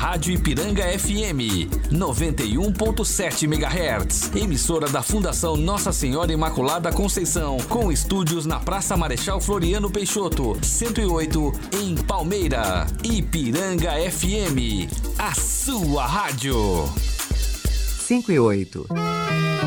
Rádio Ipiranga FM 91.7 MHz, emissora da Fundação Nossa Senhora Imaculada Conceição, com estúdios na Praça Marechal Floriano Peixoto, 108, em Palmeira. Ipiranga FM, a sua rádio. 5 e 8.